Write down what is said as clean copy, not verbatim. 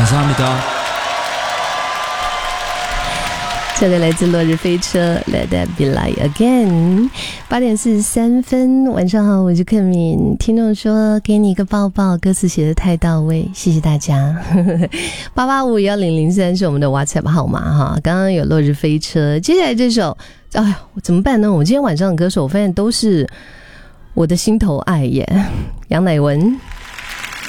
감사합니다。 这里来自落日飞车 Let That Be Like Again。 8点43分，晚上好，我是克敏。听众说给你一个抱抱，歌词写得太到位，谢谢大家。8851003是我们的 WhatsApp 号码哈。刚刚有落日飞车，接下来这首哎呀怎么办呢？我今天晚上的歌手我发现都是我的心头爱耶。杨乃文。